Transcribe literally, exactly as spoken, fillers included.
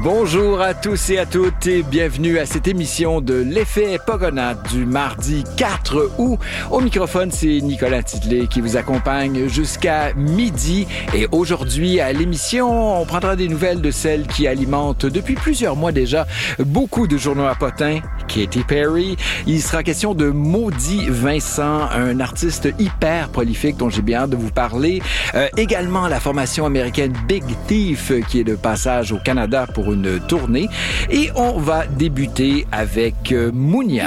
Bonjour à tous et à toutes et bienvenue à cette émission de l'effet Pogona du mardi quatre août. Au microphone, c'est Nicolas Tidelet qui vous accompagne jusqu'à midi. Et aujourd'hui, à l'émission, on prendra des nouvelles de celles qui alimentent depuis plusieurs mois déjà beaucoup de journaux à potins. Katy Perry. Il sera question de Maudit Vincent, un artiste hyper prolifique dont j'ai bien hâte de vous parler. Euh, également la formation américaine Big Thief qui est de passage au Canada pour une tournée. Et on va débuter avec euh, Mounia.